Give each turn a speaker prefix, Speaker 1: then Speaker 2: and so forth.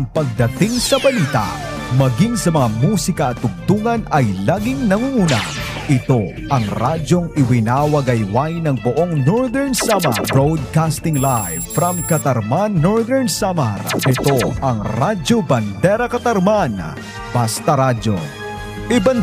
Speaker 1: Pagdating sa balita, maging sa mga musika at tugtungan ay laging nangunguna. Ito ang radyong iwinawagayway ng buong Northern Samar, broadcasting live from Katarman, Northern Samar. Ito ang Radyo Bandera Katarman, Basta Radyo.